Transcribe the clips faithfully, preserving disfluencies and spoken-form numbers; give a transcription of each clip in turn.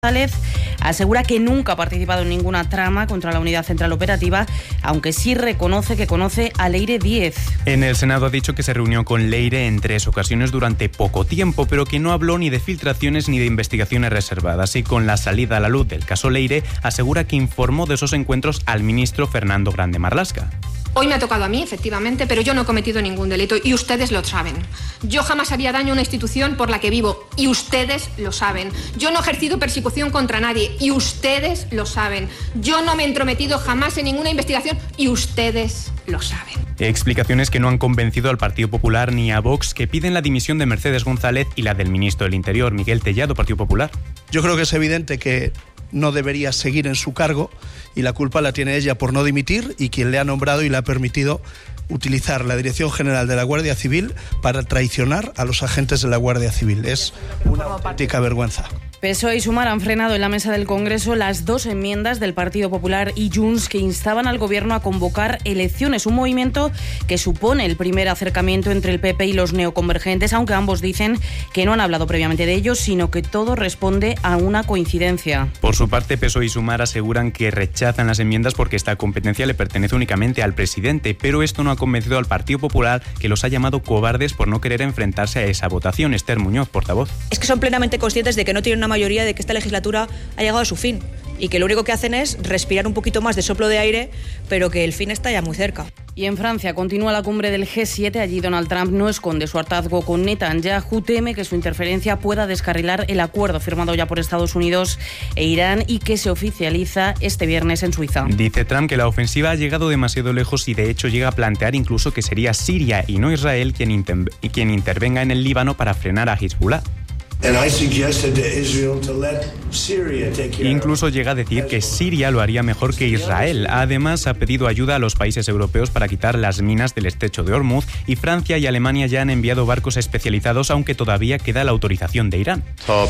González asegura que nunca ha participado en ninguna trama contra la Unidad Central Operativa, aunque sí reconoce que conoce a Leire Díez. En el Senado ha dicho que se reunió con Leire en tres ocasiones durante poco tiempo, pero que no habló ni de filtraciones ni de investigaciones reservadas. Y con la salida a la luz del caso Leire, asegura que informó de esos encuentros al ministro Fernando Grande Marlaska. Hoy me ha tocado a mí, efectivamente, pero yo no he cometido ningún delito y ustedes lo saben. Yo jamás haría daño a una institución por la que vivo y ustedes lo saben. Yo no he ejercido persecución contra nadie y ustedes lo saben. Yo no me he entrometido jamás en ninguna investigación y ustedes lo saben. Explicaciones que no han convencido al Partido Popular ni a Vox, que piden la dimisión de Mercedes González y la del ministro del Interior, Miguel Tellado, Partido Popular. Yo creo que es evidente que no debería seguir en su cargo y la culpa la tiene ella por no dimitir y quien le ha nombrado y le ha permitido utilizar la Dirección General de la Guardia Civil para traicionar a los agentes de la Guardia Civil. Es una auténtica vergüenza. P S O E y Sumar han frenado en la mesa del Congreso las dos enmiendas del Partido Popular y Junts que instaban al Gobierno a convocar elecciones, un movimiento que supone el primer acercamiento entre el P P y los neoconvergentes, aunque ambos dicen que no han hablado previamente de ello, sino que todo responde a una coincidencia. Por su parte, P S O E y Sumar aseguran que rechazan las enmiendas porque esta competencia le pertenece únicamente al presidente, pero esto no ha convencido al Partido Popular, que los ha llamado cobardes por no querer enfrentarse a esa votación. Esther Muñoz, portavoz. Es que son plenamente conscientes de que no tienen una mayoría, de que esta legislatura ha llegado a su fin y que lo único que hacen es respirar un poquito más de soplo de aire, pero que el fin está ya muy cerca. Y en Francia continúa la cumbre del G siete. Allí Donald Trump no esconde su hartazgo con Netanyahu, teme que su interferencia pueda descarrilar el acuerdo firmado ya por Estados Unidos e Irán y que se oficializa este viernes en Suiza. Dice Trump que la ofensiva ha llegado demasiado lejos y de hecho llega a plantear incluso que sería Siria y no Israel quien, inter- quien intervenga en el Líbano para frenar a Hezbollah. Incluso llega a decir que Siria lo haría mejor que Israel. Además, ha pedido ayuda a los países europeos para quitar las minas del estrecho de Hormuz y Francia y Alemania ya han enviado barcos especializados, aunque todavía queda la autorización de Irán.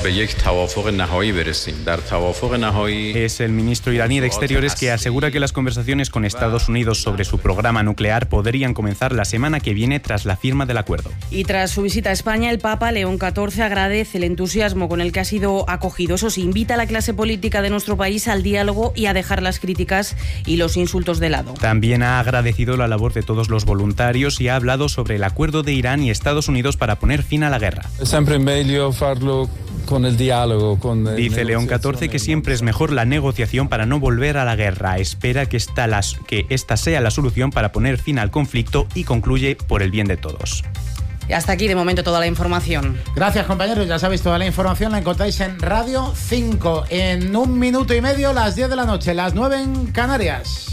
Es el ministro iraní de Exteriores que asegura que las conversaciones con Estados Unidos sobre su programa nuclear podrían comenzar la semana que viene tras la firma del acuerdo. Y tras su visita a España, el Papa León catorce agradece el entusiasmo con el que ha sido acogido. Eso sí, invita a la clase política de nuestro país al diálogo y a dejar las críticas y los insultos de lado. También ha agradecido la labor de todos los voluntarios y ha hablado sobre el acuerdo de Irán y Estados Unidos para poner fin a la guerra. Siempre meglio farlo con el diálogo. Con el Dice León catorce que siempre es mejor la negociación para no volver a la guerra. Espera que esta, las, que esta sea la solución para poner fin al conflicto y concluye por el bien de todos. Y hasta aquí de momento toda la información. Gracias, compañeros. Ya sabéis, toda la información la encontráis en Radio cinco. En un minuto y medio, las diez de la noche, las nueve en Canarias.